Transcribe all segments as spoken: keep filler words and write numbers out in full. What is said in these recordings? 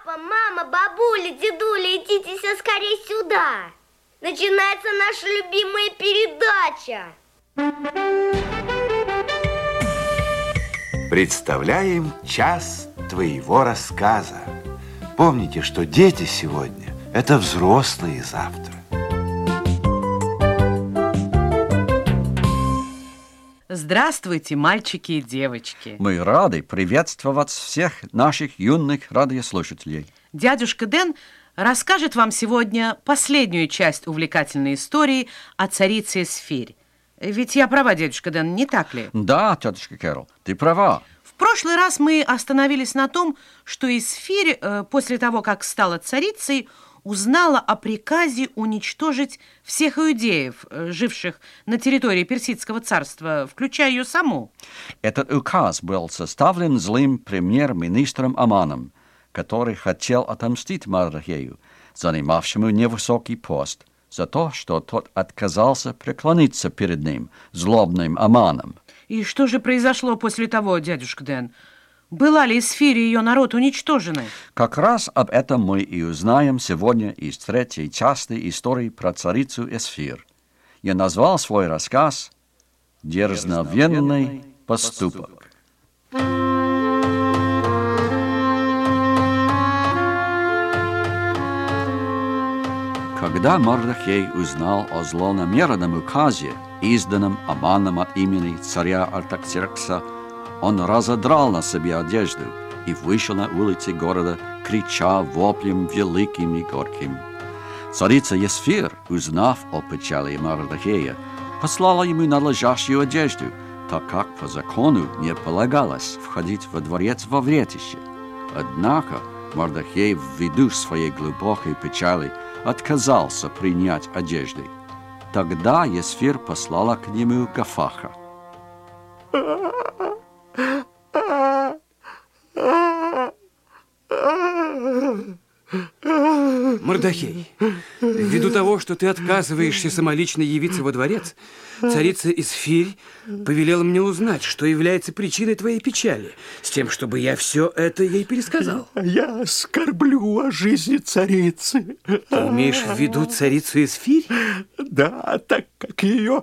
Папа, мама, бабуля, дедуля, идите все скорее сюда. Начинается наша любимая передача. Представляем час твоего рассказа. Помните, что дети сегодня – это взрослые завтра. Здравствуйте, мальчики и девочки. Мы рады приветствовать всех наших юных радиослушателей. Дядюшка Дэн расскажет вам сегодня последнюю часть увлекательной истории о царице Эсфирь. Ведь я права, дядюшка Дэн, не так ли? Да, тетушка Кэрол, ты права. В прошлый раз мы остановились на том, что Эсфирь, э, после того, как стала царицей, узнала о приказе уничтожить всех иудеев, живших на территории Персидского царства, включая ее саму. Этот указ был составлен злым премьер-министром Аманом, который хотел отомстить Мардохею, занимавшему невысокий пост, за то, что тот отказался преклониться перед ним, злобным Аманом. И что же произошло после того, дядюшка Дэн? Была ли Эсфирь и ее народ уничтожены? Как раз об этом мы и узнаем сегодня из третьей части истории про царицу Эсфирь. Я назвал свой рассказ «Дерзновенный поступок». Когда Мардохей узнал о злонамеренном указе, изданном Аманом от имени царя Артаксеркса, он разодрал на себе одежду и вышел на улицы города, крича воплем великим и горьким. Царица Эсфирь, узнав о печали Мардохея, послала ему надлежащую одежду, так как по закону не полагалось входить во дворец во вретище. Однако Мардохей, ввиду своей глубокой печали, отказался принять одежды. Тогда Эсфирь послала к нему Гафаха. Мардохей, ввиду того, что ты отказываешься самолично явиться во дворец, царица Эсфирь повелела мне узнать, что является причиной твоей печали, с тем, чтобы я все это ей пересказал. Я скорблю о жизни царицы. Ты имеешь в виду царицу Эсфирь? Да, так как ее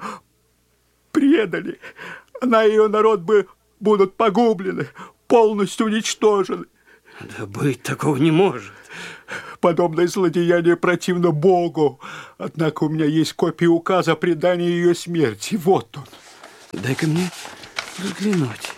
предали, она и ее народ бы будут погублены, полностью уничтожены. Да быть такого не может. Подобное злодеяние противно Богу. Однако у меня есть копия указа о предании ее смерти. Вот он. Дай-ка мне взглянуть.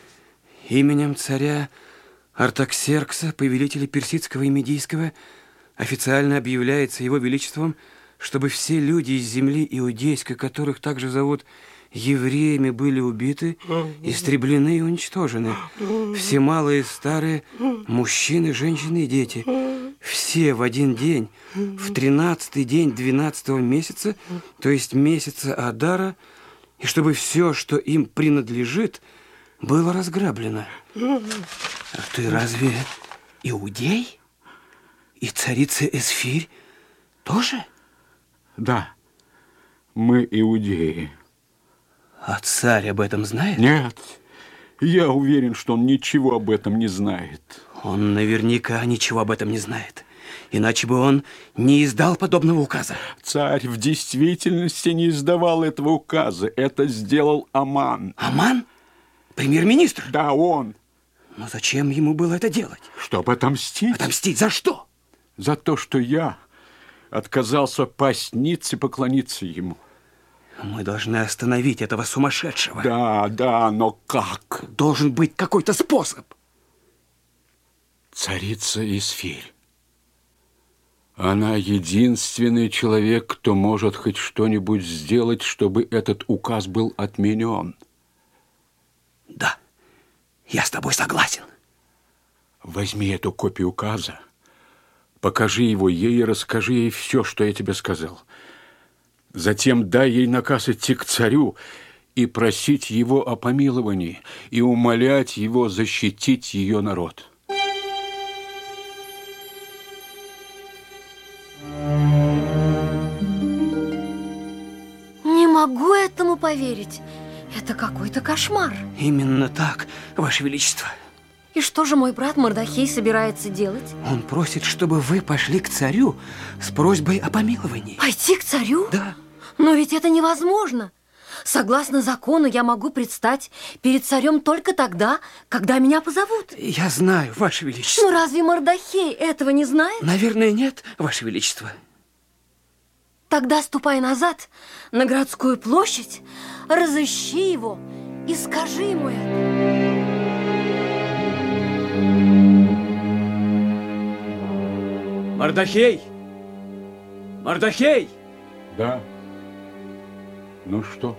Именем царя Артаксеркса, повелителя персидского и медийского, официально объявляется его величеством, чтобы все люди из земли иудейской, которых также зовут евреями, были убиты, истреблены и уничтожены. Все малые и старые, мужчины, женщины и дети. Все в один день, в тринадцатый день двенадцатого месяца, то есть месяца Адара, и чтобы все, что им принадлежит, было разграблено. А ты разве иудей? И царица Эсфирь тоже? Да, мы иудеи. А царь об этом знает? Нет, я уверен, что он ничего об этом не знает. Он наверняка ничего об этом не знает. Иначе бы он не издал подобного указа. Царь в действительности не издавал этого указа. Это сделал Аман. Аман? Премьер-министр? Да, он. Но зачем ему было это делать? Чтобы отомстить. Отомстить за что? За то, что я отказался пасть ниц и поклониться ему. Мы должны остановить этого сумасшедшего. Да, да, но как? Должен быть какой-то способ. Царица Эсфирь. Она единственный человек, кто может хоть что-нибудь сделать, чтобы этот указ был отменен. Да, я с тобой согласен. Возьми эту копию указа, покажи его ей и расскажи ей все, что я тебе сказал. Затем дай ей наказ идти к царю и просить его о помиловании, и умолять его защитить ее народ. Не могу этому поверить. Это какой-то кошмар. Именно так, Ваше Величество. И что же мой брат Мордохей собирается делать? Он просит, чтобы вы пошли к царю с просьбой о помиловании. Пойти к царю? Да. Но ведь это невозможно. Согласно закону, я могу предстать перед царем только тогда, когда меня позовут. Я знаю, Ваше Величество. Ну разве Мордохей этого не знает? Наверное, нет, Ваше Величество. Тогда ступай назад на городскую площадь, разыщи его и скажи ему это. Мордохей! Мордохей! Да. Ну что?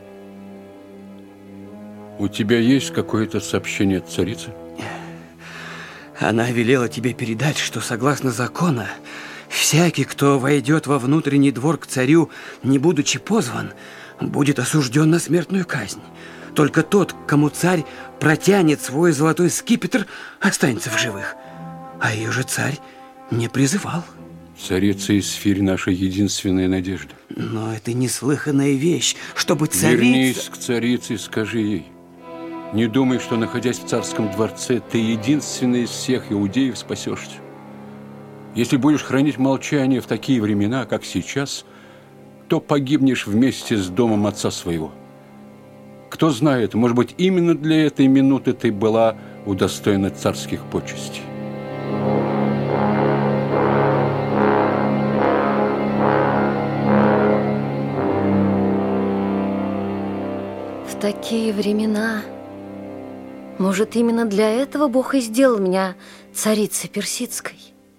У тебя есть какое-то сообщение от царицы? Она велела тебе передать, что согласно закону, всякий, кто войдет во внутренний двор к царю, не будучи позван, будет осужден на смертную казнь. Только тот, кому царь протянет свой золотой скипетр, останется в живых. А ее же царь не призывал. Царица Исфирь – наша единственная надежда. Но это неслыханная вещь, чтобы царица... Вернись к царице и скажи ей. Не думай, что, находясь в царском дворце, ты единственный из всех иудеев спасешься. Если будешь хранить молчание в такие времена, как сейчас, то погибнешь вместе с домом отца своего. Кто знает, может быть, именно для этой минуты ты была удостоена царских почестей. В такие времена, может, именно для этого Бог и сделал меня царицей персидской.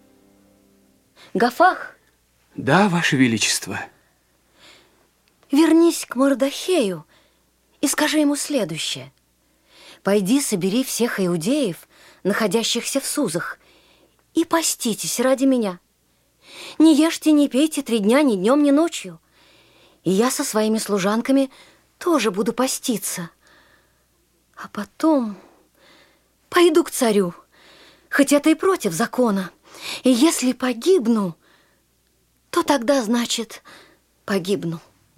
Гафах? Да, Ваше Величество. Вернись к Мордохею и скажи ему следующее. Пойди, собери всех иудеев, находящихся в Сузах, и поститесь ради меня. Не ешьте, не пейте три дня ни днем, ни ночью. И я со своими служанками тоже буду поститься. А потом пойду к царю, хоть это и против закона. И если погибну, то тогда, значит, погибну.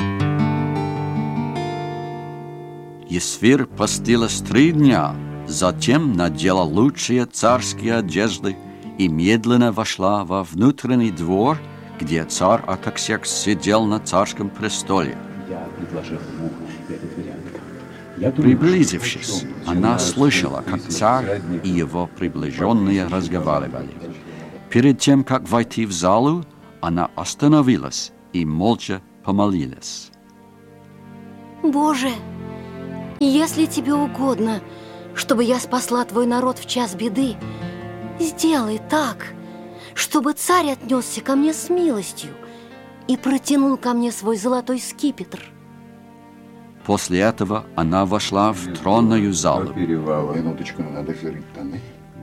Исфирь постилась три дня, затем надела лучшие царские одежды и медленно вошла во внутренний двор, где царь Артаксеркс сидел на царском престоле. Я предложил ему этот вариант. Приблизившись, она слышала, как царь и его приближенные разговаривали. Перед тем, как войти в залу, она остановилась и молча помолилась. Боже, если тебе угодно, чтобы я спасла твой народ в час беды, сделай так, чтобы царь отнесся ко мне с милостью и протянул ко мне свой золотой скипетр. После этого она вошла в тронную залу. Минуточку, надо жрать штаны.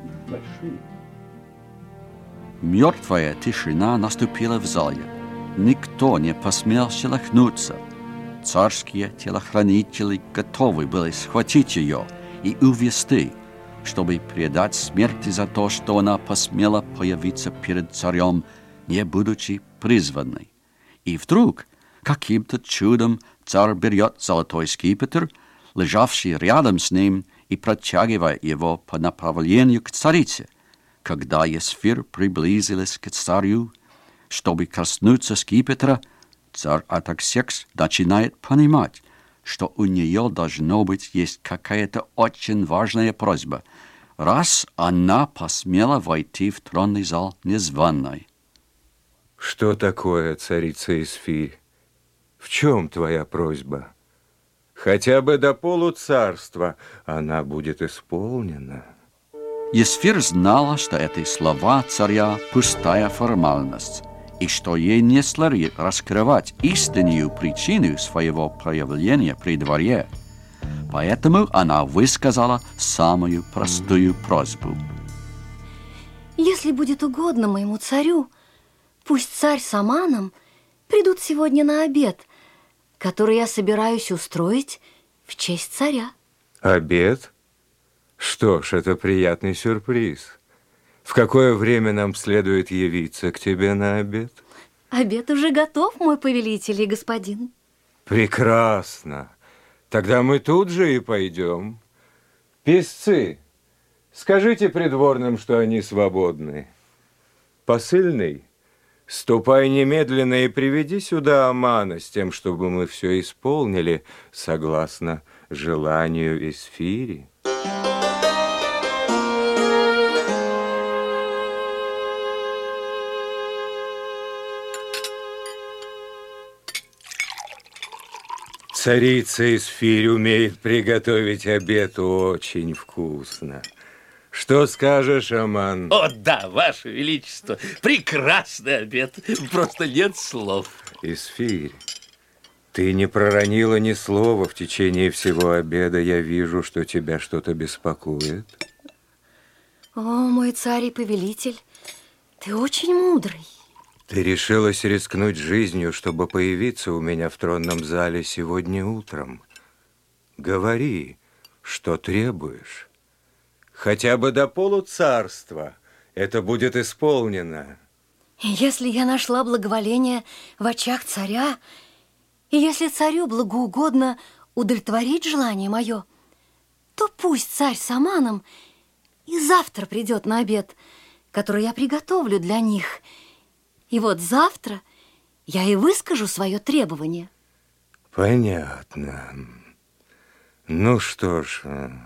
Мертвая тишина наступила в зале. Никто не посмел шелохнуться. Царские телохранители готовы были схватить ее и увести, чтобы предать смерти за то, что она посмела появиться перед царем, не будучи призванной. И вдруг, каким-то чудом, царь берет золотой скипетр, лежавший рядом с ним, и протягивает его по направлению к царице. Когда Исфирь приблизилась к царю, чтобы коснуться скипетра, царь Артаксеркс начинает понимать, что у нее, должно быть, есть какая-то очень важная просьба, раз она посмела войти в тронный зал незваной. Что такое, царица Исфирь? В чем твоя просьба? Хотя бы до полуцарства она будет исполнена. Исфирь знала, что эти слова царя – пустая формальность, и что ей не следует раскрывать истинную причину своего проявления при дворе. Поэтому она высказала самую простую просьбу. Если будет угодно моему царю, пусть царь с Аманом придут сегодня на обед, который я собираюсь устроить в честь царя. Обед? Что ж, это приятный сюрприз. В какое время нам следует явиться к тебе на обед? Обед уже готов, мой повелитель и господин. Прекрасно. Тогда мы тут же и пойдем. Песцы, Скажите придворным, что они свободны. Посыльный, ступай немедленно и приведи сюда Амана с тем, чтобы мы все исполнили согласно желанию Исфири. Царица Исфирь умеет приготовить обед очень вкусно. Что скажешь, Аман? О, да, Ваше Величество, прекрасный обед, просто нет слов. Исфирь, ты не проронила ни слова в течение всего обеда. Я вижу, что тебя что-то беспокоит. О, мой царь и повелитель, ты очень мудрый. Ты решилась рискнуть жизнью, чтобы появиться у меня в тронном зале сегодня утром. Говори, что требуешь. Хотя бы до полуцарства это будет исполнено. Если я нашла благоволение в очах царя, и если царю благоугодно удовлетворить желание мое, то пусть царь с Аманом и завтра придет на обед, который я приготовлю для них. И вот завтра я и выскажу свое требование. Понятно. Ну что ж,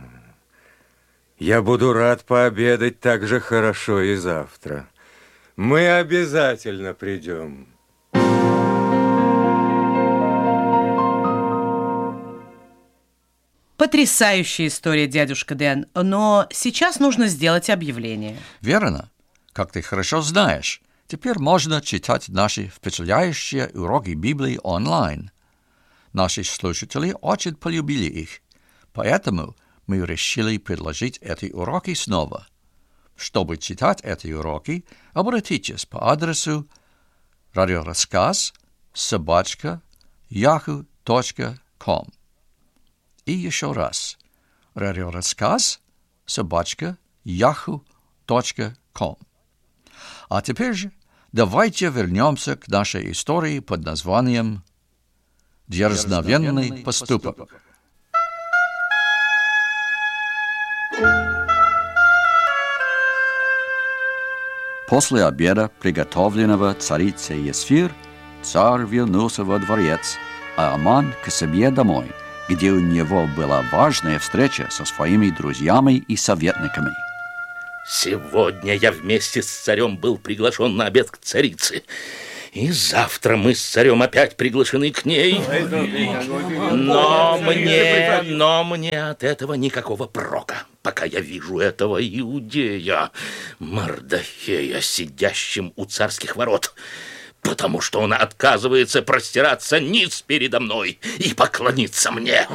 я буду рад пообедать так же хорошо и завтра. Мы обязательно придем. Потрясающая история, дядюшка Дэн, но сейчас нужно сделать объявление. Верно. Как ты хорошо знаешь, теперь можно читать наши впечатляющие уроки Библии онлайн. Наши слушатели очень полюбили их, поэтому мы решили предложить эти уроки снова. Чтобы читать эти уроки, обратитесь по адресу радиорассказ собака яху точка ком. И еще раз. Радиорассказ собака яху точка ком. А теперь же давайте вернемся к нашей истории под названием «Дерзновенный поступок». После обеда, приготовленного царицей Исфирь, царь вернулся во дворец, а Аман к себе домой, где у него была важная встреча со своими друзьями и советниками. Сегодня я вместе с царем был приглашен на обед к царице. И завтра мы с царем опять приглашены к ней. Но мне, но мне от этого никакого прока, пока я вижу этого иудея Мардахея, сидящим у царских ворот, потому что он отказывается простираться ниц передо мной и поклониться мне.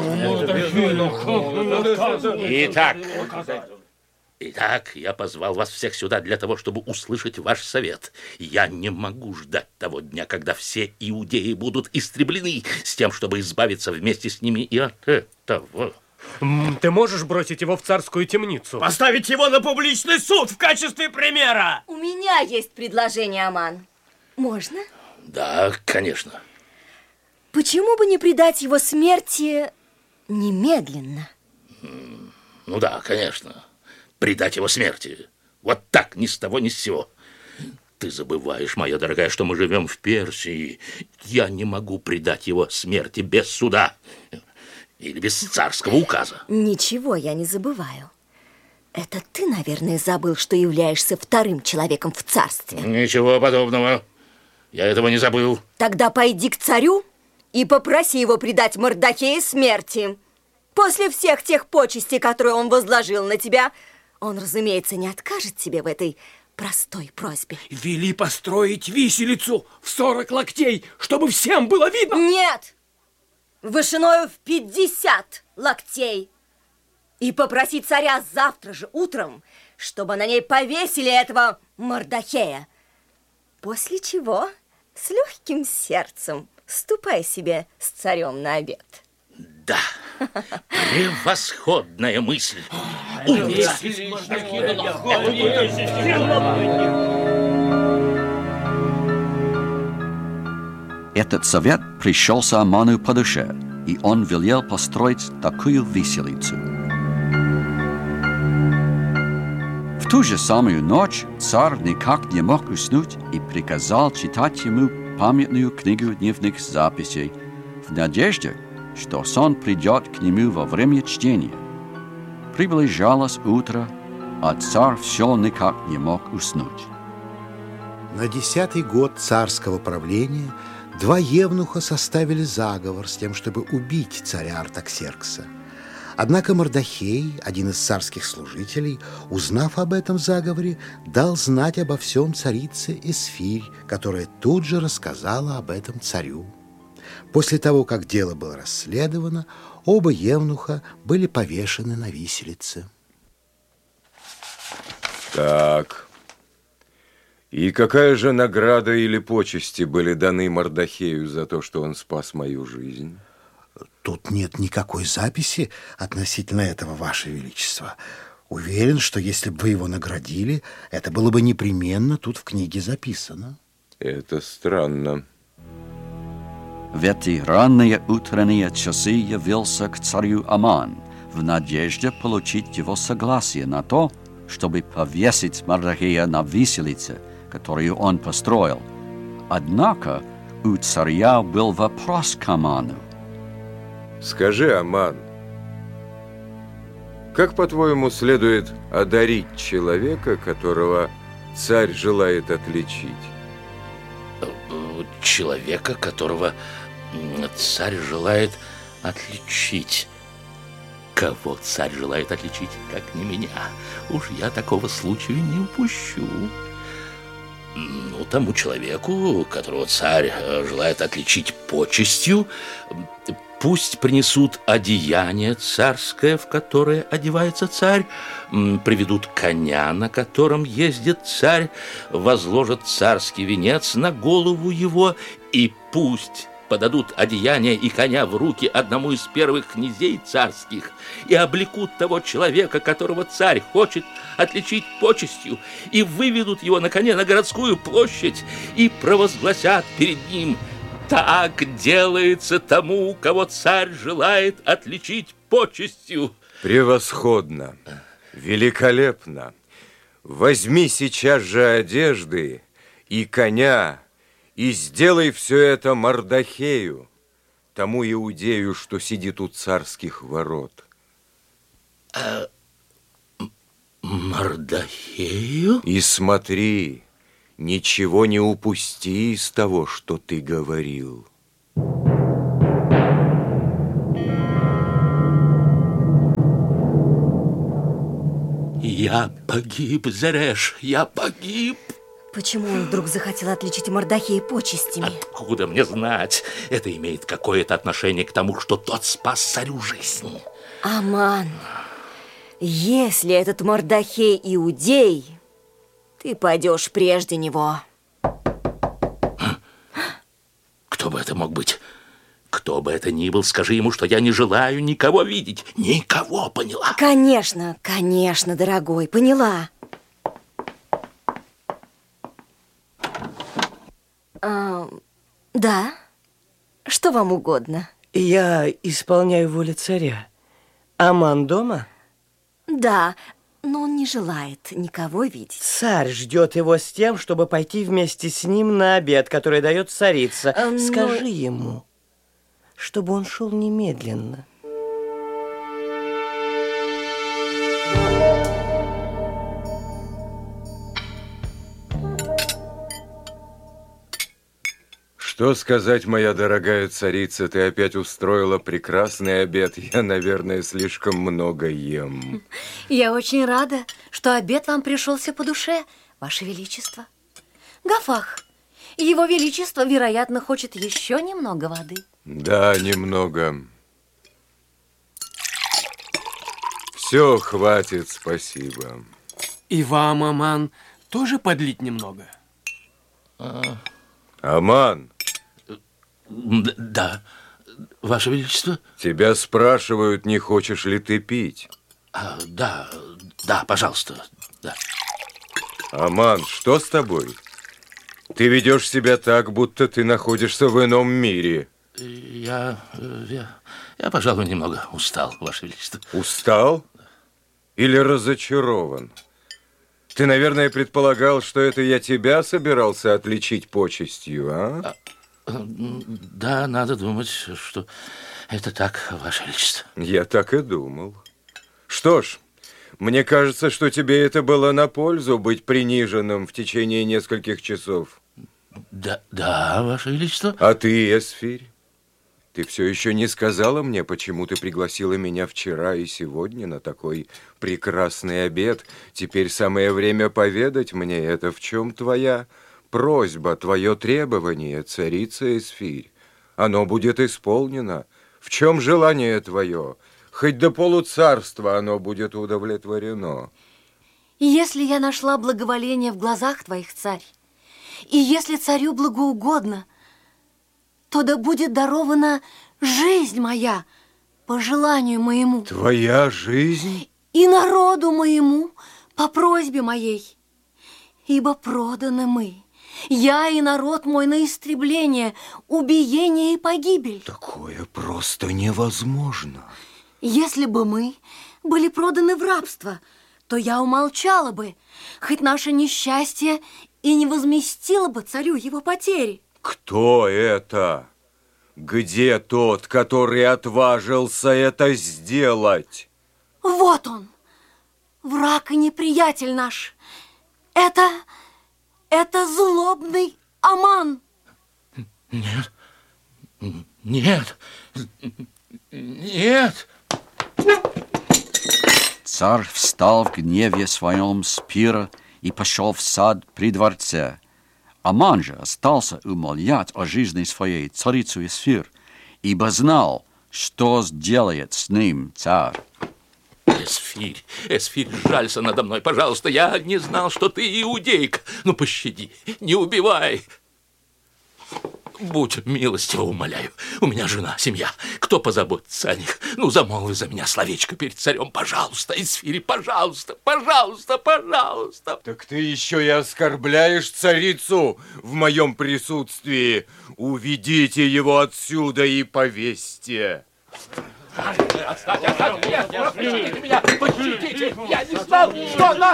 Итак... Итак, я позвал вас всех сюда для того, чтобы услышать ваш совет. Я не могу ждать того дня, когда все иудеи будут истреблены, с тем, чтобы избавиться вместе с ними и от этого. Ты можешь бросить его в царскую темницу? Поставить его на публичный суд в качестве примера? У меня есть предложение, Аман. Можно? Да, конечно. Почему бы не предать его смерти немедленно? Ну да, конечно. Предать его смерти. Вот так, ни с того, ни с сего. Ты забываешь, моя дорогая, что мы живем в Персии. Я не могу предать его смерти без суда или без царского указа. Ничего я не забываю. Это ты, наверное, забыл, что являешься вторым человеком в царстве. Ничего подобного. Я этого не забыл. Тогда пойди к царю и попроси его предать Мардахея смерти. После всех тех почестей, которые он возложил на тебя, он, разумеется, не откажет тебе в этой простой просьбе. Вели построить виселицу в сорок локтей, чтобы всем было видно. Нет! Вышиною в пятьдесят локтей. И попроси царя завтра же утром, чтобы на ней повесили этого Мардахея. После чего с легким сердцем ступай себе с царем на обед. Да, превосходная мысль. Умница. Этот совет пришелся Аману по душе, и он велел построить такую виселицу. ту же самую ночь царь никак не мог уснуть и приказал читать ему памятную книгу дневных записей в надежде, что сон придет к нему во время чтения. Приближалось утро, а царь все никак не мог уснуть. На десятый год царского правления два евнуха составили заговор с тем, чтобы убить царя Артаксеркса. Однако Мардахей, один из царских служителей, узнав об этом заговоре, дал знать обо всем царице Эсфирь, которая тут же рассказала об этом царю. После того, как дело было расследовано, оба евнуха были повешены на виселице. Так, и какая же награда или почести были даны Мардахею за то, что он спас мою жизнь? Тут нет никакой записи относительно этого, Ваше Величество. Уверен, что если бы вы его наградили, это было бы непременно тут в книге записано. Это странно. В эти ранние утренние часы явился к царю Аман в надежде получить его согласие на то, чтобы повесить Мардахея на виселице, которую он построил. Однако у царя был вопрос к Аману. Скажи, Аман, как, по-твоему, следует одарить человека, которого царь желает отличить? Человека, которого царь желает отличить. Кого царь желает отличить, как не меня? Уж я такого случая не упущу. Ну, тому человеку, которого царь желает отличить почестью, пусть принесут одеяние царское, в которое одевается царь, приведут коня, на котором ездит царь, возложат царский венец на голову его, и пусть подадут одеяние и коня в руки одному из первых князей царских и облекут того человека, которого царь хочет отличить почестью, и выведут его на коне на городскую площадь и провозгласят перед ним: так делается тому, кого царь желает отличить почестью. Превосходно, великолепно. Возьми сейчас же одежды и коня, и сделай все это Мардахею, тому иудею, что сидит у царских ворот. А, Мардахею? И смотри, ничего не упусти из того, что ты говорил. Я погиб, Зереш, я погиб. Почему он вдруг захотел отличить Мардахея почестями? Откуда мне знать? Это имеет какое-то отношение к тому, что тот спас царю жизнь. Аман, если этот Мардахей иудей, ты пойдешь прежде него. Кто бы это мог быть? Кто бы это ни был, скажи ему, что я не желаю никого видеть. Никого, поняла? Конечно, конечно, дорогой, поняла. А, да? Что вам угодно? Я исполняю волю царя. Аман дома? Да, но он не желает никого видеть. Царь ждет его с тем, чтобы пойти вместе с ним на обед, который дает царица. А, но... Скажи ему, чтобы он шел немедленно. Что сказать, моя дорогая царица, ты опять устроила прекрасный обед. Я, наверное, слишком много ем. Я очень рада, что обед вам пришелся по душе, Ваше Величество. Гафах, Его Величество, вероятно, хочет еще немного воды. Да, немного. Все, хватит, спасибо. И вам, Аман, тоже подлить немного? А... Аман. Да, Ваше Величество. Тебя спрашивают, не хочешь ли ты пить. А, да, да, пожалуйста, да. Аман, что с тобой? Ты ведешь себя так, будто ты находишься в ином мире. Я, я, я, пожалуй, немного устал, Ваше Величество. Устал? Или разочарован? Ты, наверное, предполагал, что это я тебя собирался отличить почестью, а? Да, надо думать, что это так, Ваше Величество. Я так и думал. Что ж, мне кажется, что тебе это было на пользу быть приниженным в течение нескольких часов. Да, да, Ваше Величество. А ты, Эсфирь, ты все еще не сказала мне, почему ты пригласила меня вчера и сегодня на такой прекрасный обед. Теперь самое время поведать мне это. В чем твоя просьба, твое требование, царица Эсфирь? Оно будет исполнено. В чем желание твое? Хоть до полуцарства оно будет удовлетворено. И если я нашла благоволение в глазах твоих, царь, и если царю благоугодно, то да будет дарована жизнь моя по желанию моему. Твоя жизнь? И народу моему по просьбе моей. Ибо проданы мы, я и народ мой, на истребление, убиение и погибель. Такое просто невозможно. Если бы мы были проданы в рабство, то я умолчала бы, хоть наше несчастье и не возместило бы царю его потери. Кто это? Где тот, который отважился это сделать? Вот он, враг и неприятель наш. Это, это злобный Аман. Нет, нет, нет. Царь встал в гневе своем с пира и пошел в сад при дворце. Аман же остался умолять о жизни своей царицу Эсфирь, ибо знал, что сделает с ним царь. Эсфирь, Эсфирь, жалься надо мной, пожалуйста, я не знал, что ты иудейка. Ну, пощади, не убивай. Будь милостива, умоляю. У меня жена, семья. Кто позаботится о них? Ну, замолви за меня словечко перед царем. Пожалуйста, Эсфирь, пожалуйста, пожалуйста, пожалуйста. Так ты еще и оскорбляешь царицу в моем присутствии. Уведите его отсюда и повесьте. Отстань, отстань, нет, пощадите меня, пощадите. Я не знал, что она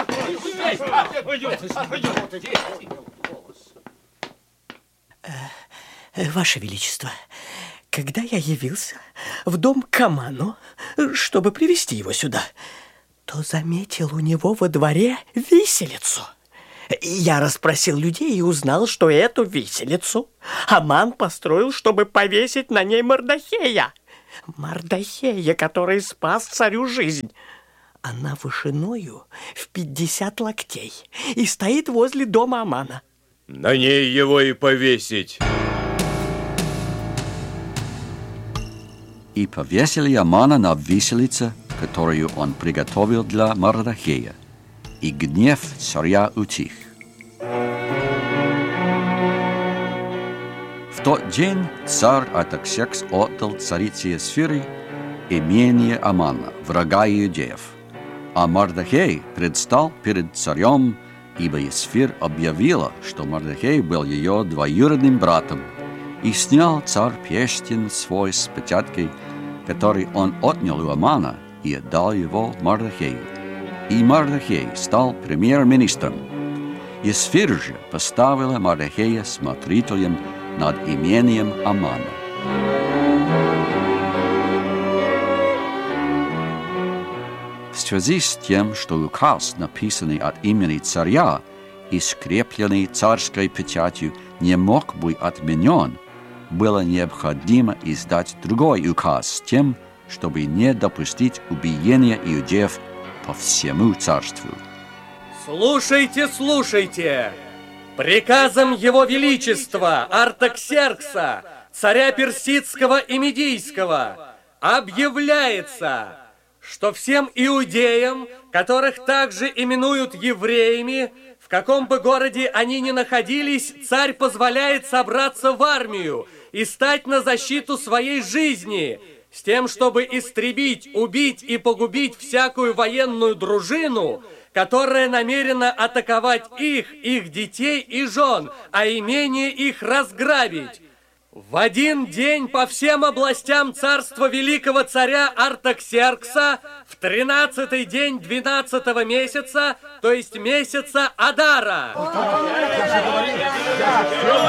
здесь. Ваше Величество, когда я явился в дом к Аману, чтобы привести его сюда, то заметил у него во дворе виселицу. Я расспросил людей и узнал, что эту виселицу Аман построил, чтобы повесить на ней Мордохея. Мордохея, который спас царю жизнь. Она вышиною в пятьдесят локтей и стоит возле дома Амана. На ней его и повесить. И повесили Амана на виселице, которую он приготовил для Мордохея, и гнев царя утих. В тот день царь Артаксеркс отдал царице Эсфири имение Амана, врага иудеев, а Мордохей предстал перед царем, ибо Эсфирь объявила, что Мордохей был ее двоюродным братом, и снял царь перстень свой с печаткой, который он отнял у Амана, и отдал его Мордохею. И Мордохей стал премьер-министром. Эсфирь же поставила Мордохея смотрителем над имением Амана. В связи с тем, что указ, написанный от имени царя и скрепленный царской печатью, не мог быть отменен, было необходимо издать другой указ с тем, чтобы не допустить убиения иудеев по всему царству. Слушайте, слушайте! Приказом Его Величества Артаксеркса, царя Персидского и Медийского, объявляется, что всем иудеям, которых также именуют евреями, в каком бы городе они ни находились, царь позволяет собраться в армию и стать на защиту своей жизни, с тем, чтобы истребить, убить и погубить всякую военную дружину, которая намерена атаковать их, их детей и жен, а имение их разграбить. В один день по всем областям царства великого царя Артаксеркса в тринадцатый день двенадцатого месяца, то есть месяца Адара.